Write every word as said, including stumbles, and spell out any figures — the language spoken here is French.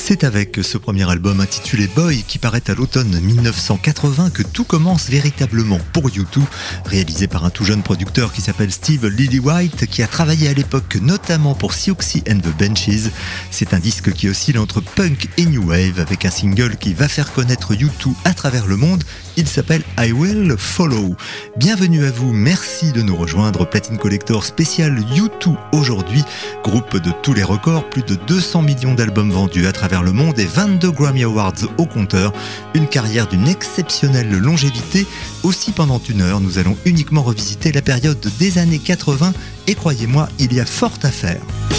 C'est avec ce premier album intitulé Boy qui paraît à l'automne dix-neuf cent quatre-vingts que tout commence véritablement pour U deux, réalisé par un tout jeune producteur qui s'appelle Steve Lillywhite, qui a travaillé à l'époque notamment pour Siouxsie and the Benchies. C'est un disque qui oscille entre punk et new wave avec un single qui va faire connaître U deux à travers le monde. Il s'appelle I Will Follow. Bienvenue à vous, merci de nous rejoindre. Platine Collector spécial U deux aujourd'hui, groupe de tous les records, plus de deux cents millions d'albums vendus à travers le monde et vingt-deux Grammy Awards au compteur. Une carrière d'une exceptionnelle longévité. Aussi pendant une heure, nous allons uniquement revisiter la période des années quatre-vingts et croyez-moi, il y a fort à faire.